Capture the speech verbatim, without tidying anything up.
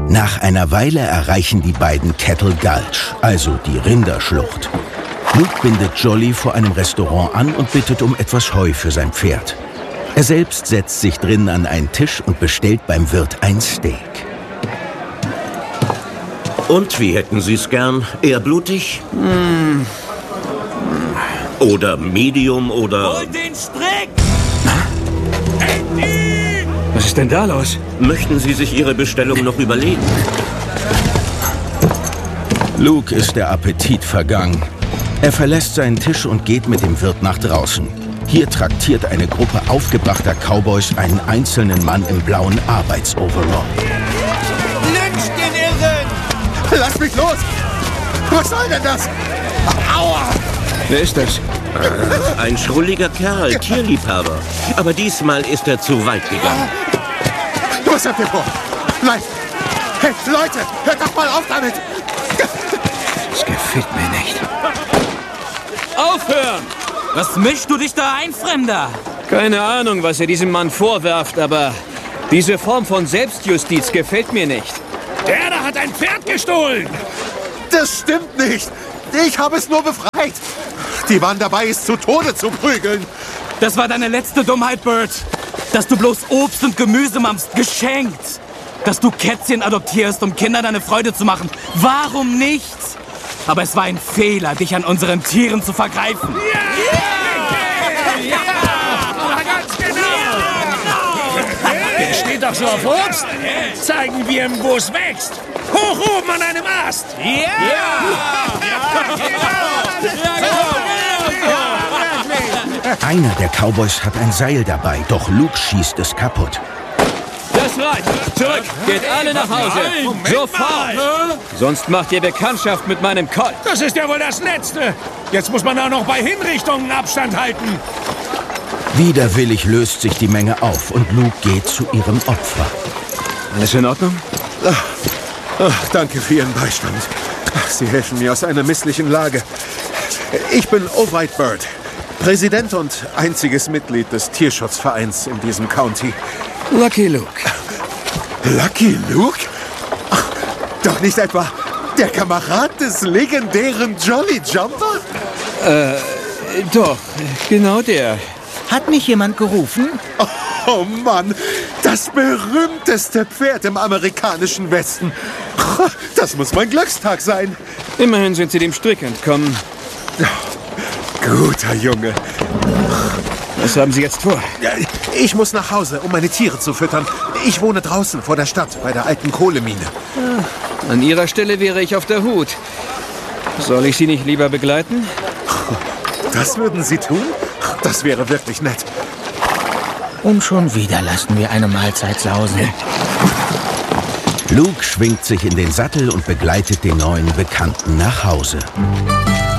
Nach einer Weile erreichen die beiden Cattle Gulch, also die Rinderschlucht. Luke bindet Jolly vor einem Restaurant an und bittet um etwas Heu für sein Pferd. Er selbst setzt sich drinnen an einen Tisch und bestellt beim Wirt ein Steak. Und wie hätten Sie es gern? Eher blutig? Mm. Oder Medium oder... Hol den Strick! Was ist denn da los? Möchten Sie sich Ihre Bestellung noch überlegen? Luke ist der Appetit vergangen. Er verlässt seinen Tisch und geht mit dem Wirt nach draußen. Hier traktiert eine Gruppe aufgebrachter Cowboys einen einzelnen Mann im blauen Arbeitsoverall. Lynch den Irren! Lass mich los! Was soll denn das? Aua! Wer ist das? Äh, ein schrulliger Kerl, Tierliebhaber. Aber diesmal ist er zu weit gegangen. Was habt ihr vor? Nein! Hey, Leute, hört doch mal auf damit! Das gefällt mir nicht. Aufhören! Was mischst du dich da ein, Fremder? Keine Ahnung, was ihr diesem Mann vorwerft, aber diese Form von Selbstjustiz gefällt mir nicht. Der da hat ein Pferd gestohlen! Das stimmt nicht! Ich habe es nur befreit! Die waren dabei, es zu Tode zu prügeln! Das war deine letzte Dummheit, Bert. Dass du bloß Obst und Gemüse mammst, geschenkt. Dass du Kätzchen adoptierst, um Kindern eine Freude zu machen. Warum nicht? Aber es war ein Fehler, dich an unseren Tieren zu vergreifen. Ja! Ja! Ja! Ganz genau! Der steht doch so auf Obst. Zeigen wir ihm, wo es wächst. Hoch oben an einem Ast. Ja! Ja! Einer der Cowboys hat ein Seil dabei, doch Luke schießt es kaputt. Das reicht. Zurück. Geht alle nach Hause. Sofort. Sonst macht ihr Bekanntschaft mit meinem Colt. Das ist ja wohl das Letzte. Jetzt muss man auch noch bei Hinrichtungen Abstand halten. Widerwillig löst sich die Menge auf und Luke geht zu ihrem Opfer. Alles in Ordnung? Ach, ach, danke für Ihren Beistand. Sie helfen mir aus einer misslichen Lage. Ich bin Ovide Bird, Präsident und einziges Mitglied des Tierschutzvereins in diesem County. Lucky Luke. Lucky Luke? Ach, doch nicht etwa der Kamerad des legendären Jolly Jumper? Äh, doch, genau der. Hat mich jemand gerufen? Oh, oh Mann, das berühmteste Pferd im amerikanischen Westen. Das muss mein Glückstag sein. Immerhin sind sie dem Strick entkommen. Guter Junge. Was haben Sie jetzt vor? Ich muss nach Hause, um meine Tiere zu füttern. Ich wohne draußen vor der Stadt, bei der alten Kohlemine. An Ihrer Stelle wäre ich auf der Hut. Soll ich Sie nicht lieber begleiten? Das würden Sie tun? Das wäre wirklich nett. Und schon wieder lassen wir eine Mahlzeit sausen. Luke schwingt sich in den Sattel und begleitet den neuen Bekannten nach Hause.